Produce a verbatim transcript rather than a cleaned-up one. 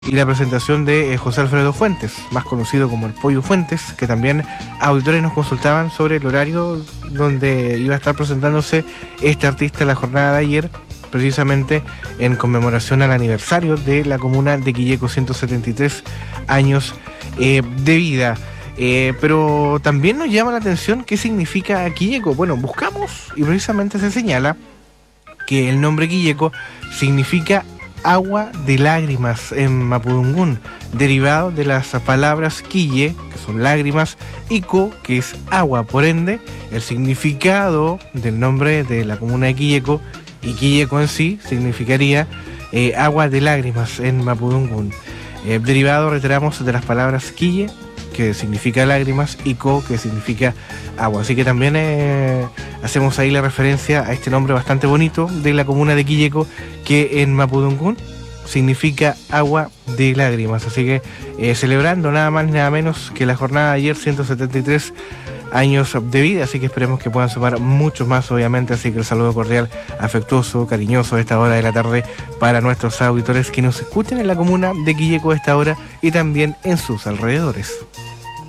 y la presentación de eh, José Alfredo Fuentes, más conocido como el Pollo Fuentes, que también auditores nos consultaban sobre el horario donde iba a estar presentándose este artista la jornada de ayer, precisamente en conmemoración al aniversario de la comuna de Quilleco, ciento setenta y tres años eh, de vida. Eh, pero también nos llama la atención qué significa Quilleco. Bueno, buscamos y precisamente se señala que el nombre Quilleco significa agua de lágrimas en mapudungún, derivado de las palabras quille, que son lágrimas, y co, que es agua. Por ende, el significado del nombre de la comuna de Quilleco y Quilleco en sí significaría eh, agua de lágrimas en mapudungún. Eh, derivado, reiteramos, de las palabras quille, que significa lágrimas, y co, que significa agua. Así que también eh, hacemos ahí la referencia a este nombre bastante bonito de la comuna de Quilleco, que en mapudungún significa agua de lágrimas. Así que eh, celebrando nada más ni nada menos que la jornada de ayer, ciento setenta y tres años de vida, así que esperemos que puedan sumar muchos más, obviamente. Así que el saludo cordial, afectuoso, cariñoso a esta hora de la tarde para nuestros auditores que nos escuchen en la comuna de Quilleco a esta hora y también en sus alrededores.